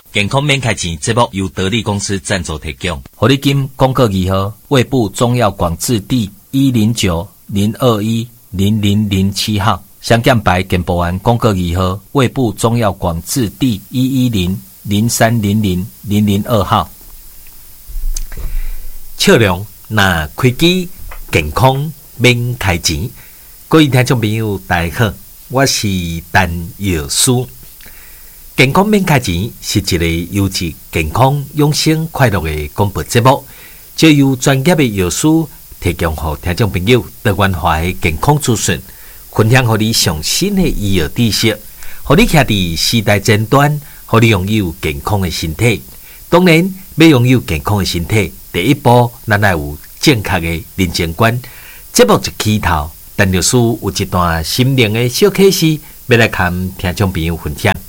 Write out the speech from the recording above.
健康免开钱节目由德利公司赞助提供。 活力金广告2号，卫部中药广字第109-021-0007号，香港白健保案广告2号，卫部中药广字第110-0300-002号。笑容那开机，健康免开钱。各位听众朋友，大家好，我是陈药师。健康免开钱是一个优质健康养生快乐的广播节目，就由专业的药师提供给听众朋友多元化的健康资讯，分享给你上新的医药知识，让你徛在时代尖端，让你拥有健康的身体。当然，要拥有健康的身体，第一步咱要有正确的人生观。节目一起头，陈药师有一段心灵的小启示，要来跟听众朋友分享。